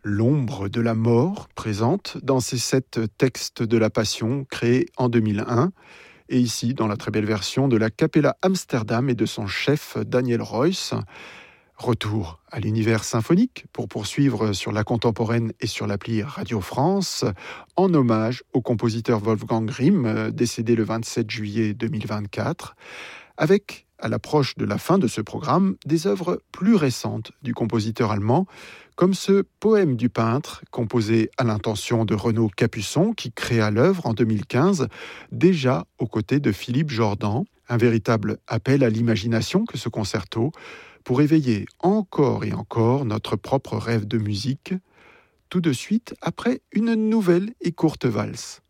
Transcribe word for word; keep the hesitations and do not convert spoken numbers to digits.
L'ombre de la mort présente dans ces sept textes de la Passion créés en deux mille un, et ici dans la très belle version de la Capella Amsterdam et de son chef Daniel Royce. Retour à l'univers symphonique pour poursuivre sur la contemporaine et sur l'appli Radio France, en hommage au compositeur Wolfgang Grimm, décédé le vingt-sept juillet deux mille vingt-quatre, avec, à l'approche de la fin de ce programme, des œuvres plus récentes du compositeur allemand, comme ce poème du peintre, composé à l'intention de Renaud Capuçon, qui créa l'œuvre en deux mille quinze, déjà aux côtés de Philippe Jordan. Un véritable appel à l'imagination que ce concerto, pour éveiller encore et encore notre propre rêve de musique, tout de suite après une nouvelle et courte valse.